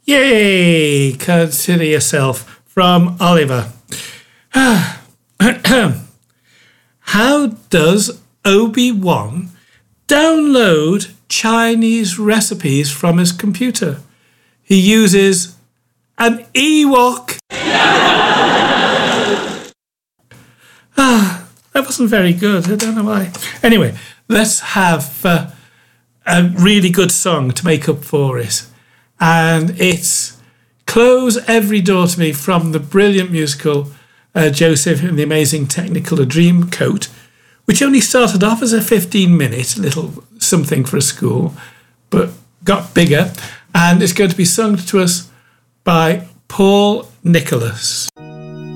Yay! Consider yourself from Oliver. How does Obi-Wan download Chinese recipes from his computer? He uses an Ewok. That wasn't very good. I don't know why. Anyway, let's have a really good song to make up for it. And it's Close Every Door to Me from the brilliant musical Joseph and the Amazing Technicolor Dreamcoat, which only started off as a 15-minute little something for a school, but got bigger. And it's going to be sung to us by Paul Nicholas.